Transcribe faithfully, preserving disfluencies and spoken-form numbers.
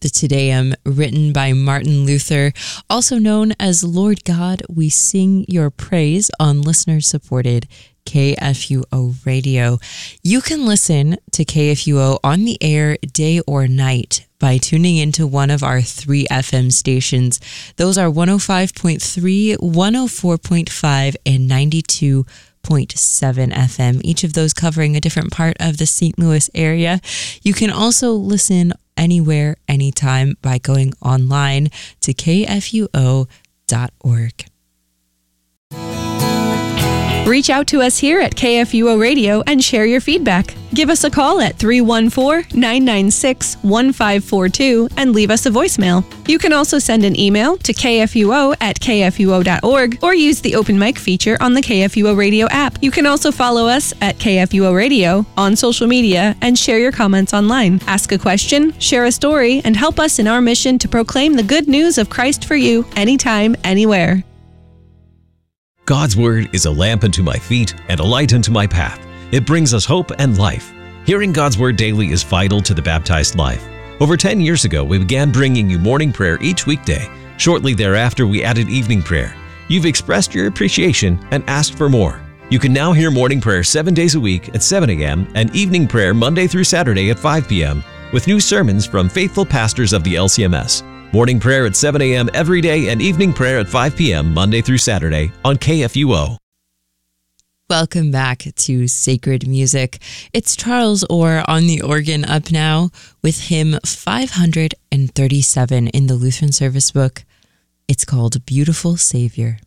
the Te Deum, written by Martin Luther, also known as Lord God, We Sing Your Praise on listener-supported K F U O Radio. You can listen to K F U O on the air day or night by tuning into one of our three F M stations. Those are one oh five point three, one oh four point five, and ninety-two point seven F M, each of those covering a different part of the Saint Louis area. You can also listen anywhere, anytime by going online to K F U O dot org. Reach out to us here at K F U O Radio and share your feedback. Give us a call at three one four, nine nine six, one five four two and leave us a voicemail. You can also send an email to K F U O at K F U O dot org or use the open mic feature on the K F U O Radio app. You can also follow us at K F U O Radio on social media and share your comments online. Ask a question, share a story, and help us in our mission to proclaim the good news of Christ for you anytime, anywhere. God's Word is a lamp unto my feet and a light unto my path. It brings us hope and life. Hearing God's Word daily is vital to the baptized life. Over ten years ago, we began bringing you morning prayer each weekday. Shortly thereafter, we added evening prayer. You've expressed your appreciation and asked for more. You can now hear morning prayer seven days a week at seven a.m. and evening prayer Monday through Saturday at five p.m. with new sermons from faithful pastors of the L C M S. Morning prayer at seven a.m. every day and evening prayer at five p.m. Monday through Saturday on K F U O. Welcome back to Sacred Music. It's Charles Orr on the organ up now with hymn five hundred thirty-seven in the Lutheran Service Book. It's called Beautiful Savior.